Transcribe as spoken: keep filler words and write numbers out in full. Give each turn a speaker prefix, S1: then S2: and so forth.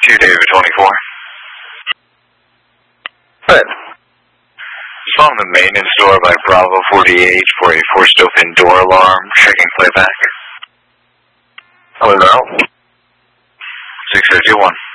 S1: two, David twenty-four.
S2: Good.
S1: Phone the maintenance door by Bravo forty-eight for a forced open door alarm. Checking playback.
S2: Hello?
S1: six fifty-one.